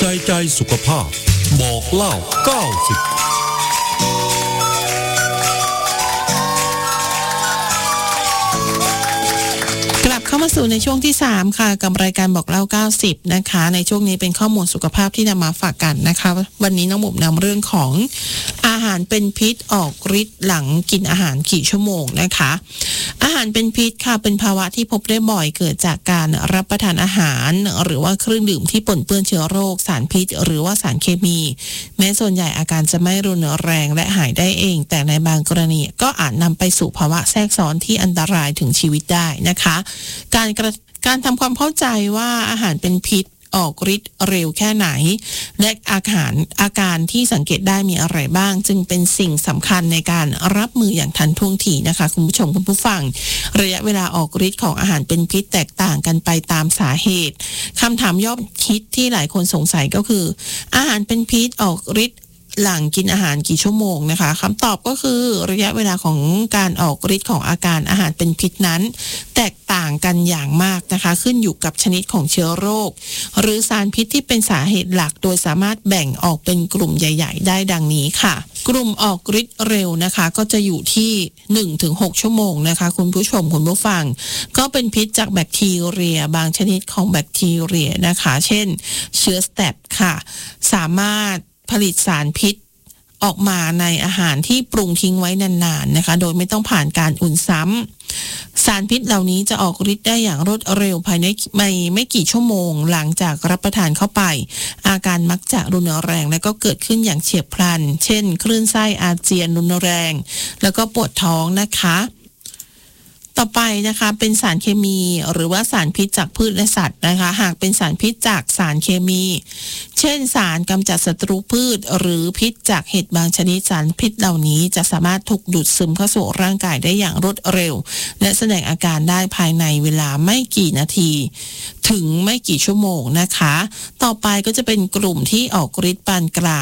ใส่ใจสุขภาพบอกเล่า90 เข้ามาสู่ในช่วงที่3ค่ะกับรายการบอกเล่า90นะคะในช่วงนี้เป็นข้อมูลสุขภาพที่นำมาฝากกันนะคะวันนี้น้องหมุมนำเรื่องของอาหารเป็นพิษออกฤทธิ์หลังกินอาหารกี่ชั่วโมงนะคะอาหารเป็นพิษค่ะเป็นภาวะที่พบได้บ่อยเกิดจากการรับประทานอาหารหรือว่าเครื่องดื่มที่ปนเปื้อนเชื้อโรคสารพิษหรือว่าสารเคมีแม้ส่วนใหญ่อาการจะไม่รุนแรงและหายได้เองแต่ในบางกรณีก็อาจนำไปสู่ภาวะแทรกซ้อนที่อันตรายถึงชีวิตได้นะคะการทำความเข้าใจว่าอาหารเป็นพิษออกฤทธิ์เร็วแค่ไหนและอาการที่สังเกตได้มีอะไรบ้างจึงเป็นสิ่งสำคัญในการรับมืออย่างทันท่วงทีนะคะคุณผู้ชมคุณผู้ฟังระยะเวลาออกฤทธิ์ของอาหารเป็นพิษแตกต่างกันไปตามสาเหตุคำถามยอดฮิตที่หลายคนสงสัยก็คืออาหารเป็นพิษออกฤทธิ์หลังกินอาหารกี่ชั่วโมงนะคะคำตอบก็คือระยะเวลาของการออกฤทธิ์ของอาการอาหารเป็นพิษนั้นแตกต่างกันอย่างมากนะคะขึ้นอยู่กับชนิดของเชื้อโรคหรือสารพิษที่เป็นสาเหตุหลักโดยสามารถแบ่งออกเป็นกลุ่มใหญ่ๆได้ดังนี้ค่ะกลุ่มออกฤทธิ์เร็วนะคะก็จะอยู่ที่ 1-6 ชั่วโมงนะคะคุณผู้ชมคุณผู้ฟังก็เป็นพิษจากแบคทีเรียบางชนิดของแบคทีเรียนะคะเช่นเชื้อสแตปค่ะสามารถผลิตสารพิษออกมาในอาหารที่ปรุงทิ้งไว้นานๆนะคะโดยไม่ต้องผ่านการอุ่นซ้ำสารพิษเหล่านี้จะออกฤทธิ์ได้อย่างรวดเร็วภายในไม่กี่ชั่วโมงหลังจากรับประทานเข้าไปอาการมักจะรุนแรงและก็เกิดขึ้นอย่างเฉียบพลันเช่นคลื่นไส้อาเจียนรุนแรงแล้วก็ปวดท้องนะคะต่อไปนะคะเป็นสารเคมีหรือว่าสารพิษจากพืชและสัตว์นะคะหากเป็นสารพิษจากสารเคมีเช่นสารกำจัดศัตรูพืชหรือพิษจากเห็ดบางชนิดสารพิษเหล่านี้จะสามารถถูกดูดซึมเข้าสู่ร่างกายได้อย่างรวดเร็วและแสดงอาการได้ภายในเวลาไม่กี่นาทีถึงไม่กี่ชั่วโมงนะคะต่อไปก็จะเป็นกลุ่มที่ออกฤทธิ์ปานกลาง